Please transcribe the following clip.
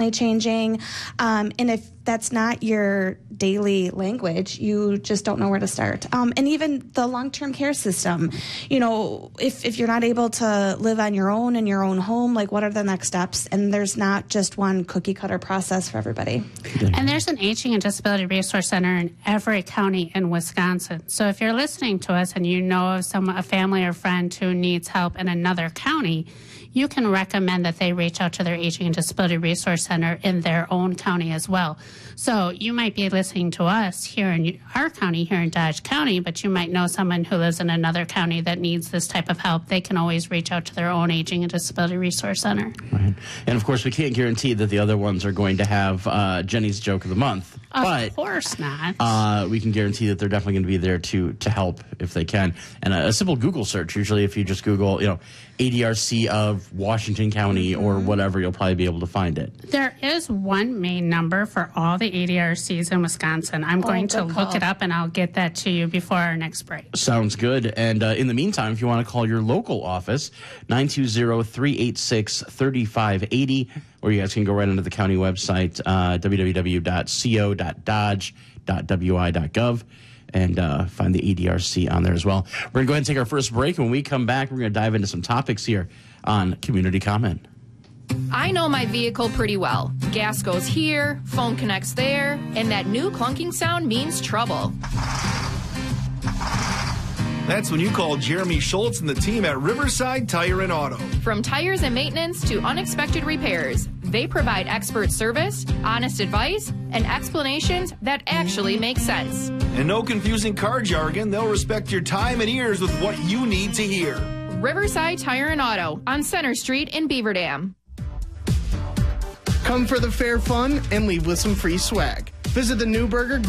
constantly changing. And if that's not your daily language, you just don't know where to start. And even the long-term care system, if you're not able to live on your own in your own home, like what are the next steps? And there's not just one cookie cutter process for everybody. And there's an Aging and Disability Resource Center in every county in Wisconsin. So if you're listening to us and you know of a family or friend who needs help in another county, you can recommend that they reach out to their Aging and Disability Resource Center in their own county as well. So you might be listening to us here in our county, here in Dodge County, but you might know someone who lives in another county that needs this type of help. They can always reach out to their own Aging and Disability Resource Center. Right. And, of course, we can't guarantee that the other ones are going to have Jenny's Joke of the Month. Of course not. We can guarantee that they're definitely going to be there to help if they can. And a simple Google search, usually if you just Google, ADRC of Washington County or whatever, you'll probably be able to find it. There is one main number for all the ADRCs in Wisconsin. I'm going to look it up, and I'll get that to you before our next break. Sounds good. And in the meantime, if you want to call your local office, 920-386-3580, or you guys can go right onto the county website, www.co.dodge.wi.gov. and find the ADRC on there as well. We're going to go ahead and take our first break. When we come back, we're going to dive into some topics here on Community Comment. I know my vehicle pretty well. Gas goes here, phone connects there, and that new clunking sound means trouble. That's when you call Jeremy Schultz and the team at Riverside Tire and Auto. From tires and maintenance to unexpected repairs, they provide expert service, honest advice, and explanations that actually make sense. And no confusing car jargon, they'll respect your time and ears with what you need to hear. Riverside Tire and Auto on Center Street in Beaver Dam. Come for the fair fun and leave with some free swag. Visit the Newburger